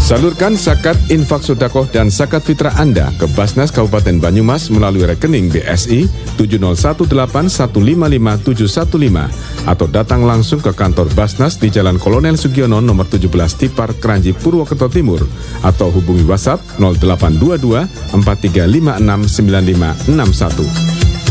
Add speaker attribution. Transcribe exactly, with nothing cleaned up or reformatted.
Speaker 1: Salurkan zakat, infak sedekah dan zakat fitrah Anda ke Basnas Kabupaten Banyumas melalui rekening B S I tujuh nol satu delapan satu lima lima tujuh satu lima atau datang langsung ke kantor Basnas di Jalan Kolonel Sugiono nomor tujuh belas Tipar, Kranji, Purwokerto Timur atau hubungi WhatsApp nol delapan dua dua empat tiga lima enam sembilan lima enam satu.